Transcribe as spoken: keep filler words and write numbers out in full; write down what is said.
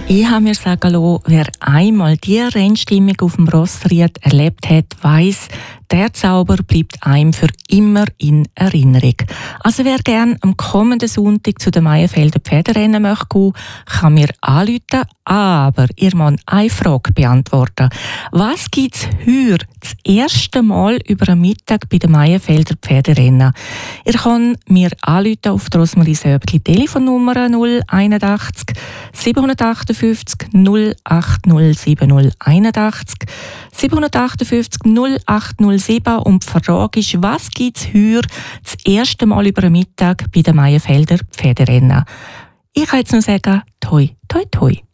Ich habe mir sagen lassen, wer einmal die Rennstimmung auf dem Rossried erlebt hat, weiss, der Zauber bleibt einem für immer in Erinnerung. Also wer gerne am kommenden Sonntag zu den Maienfelder Pferderennen möchte gehen, kann mir anrufen, aber ihr müsst eine Frage beantworten. Was gibt es heute das erste Mal über den Mittag bei den Maienfelder Pferderennen? Ihr könnt mir anrufen auf die Rosmarie Söberli Telefonnummer null einundachtzig siebenhundertachtundfünfzig null acht null sieben null einundachtzig siebenhundertachtundfünfzig null acht null sieben und die Frage ist, was gibt es heute das erste Mal über den Mittag bei den Maienfelder Pferderennen? Ich kann jetzt nur sagen, toi, toi, toi.